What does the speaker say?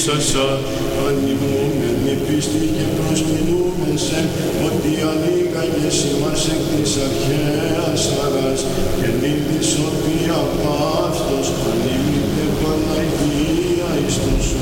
ήσασα, ανοιγούμεν η πίστη και προσκυνούμεν σε, ότι αλήγαγες ημάς εκ της αρχαίας χαράς, και νύχτης ότι απαύστος ανήμητε Παναγία εις τους